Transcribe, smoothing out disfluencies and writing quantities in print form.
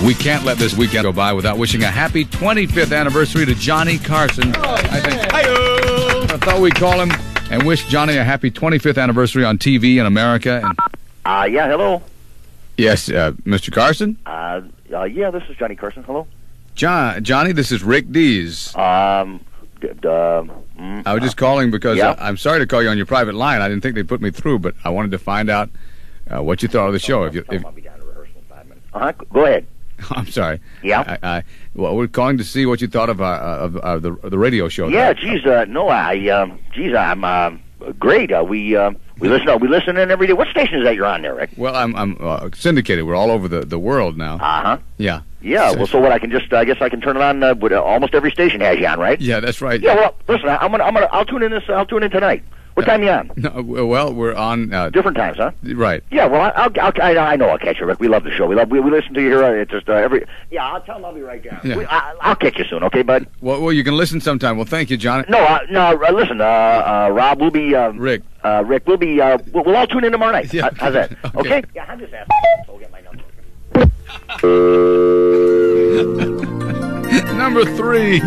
We can't let this weekend go by without wishing a happy 25th anniversary to Johnny Carson. I thought we'd call him and wish Johnny a happy 25th anniversary on TV in America. And yeah, hello. yes, Mr. Carson? Yeah, this is Johnny Carson. Hello. Johnny, this is Rick Dees. I was just calling because yeah. I'm sorry to call you on your private line. I didn't think they'd put me through, but I wanted to find out what you thought of the show. I'll be down to rehearsal in 5 minutes. Go ahead. I'm sorry. Yeah. Well, we're calling to see what you thought of the radio show. Yeah. Geez. No. I'm great. We listen in every day. What station is that you're on there, Rick? Well, I'm syndicated. We're all over the world now. Yeah. Yeah. Well, so what? I guess I can turn it on. With almost every station has you on, right? Yeah, that's right. Yeah. Well, listen. I'll tune in I'll tune in tonight. What time are you on? No, well, we're on different times, huh? Right. Yeah. Well, I know I'll catch you, Rick. We love the show. We listen to you here. It's just every. Yeah. I'll tell him I'll be right down. Yeah. I'll catch you soon. Okay, bud. Well, you can listen sometime. Well, thank you, Johnny. No. Listen. Rob, we'll be. Rick, we'll be. We'll all tune in tomorrow night. Yeah. How's that? Okay. Yeah. I'm just asking. So I'll get my number. Number 3.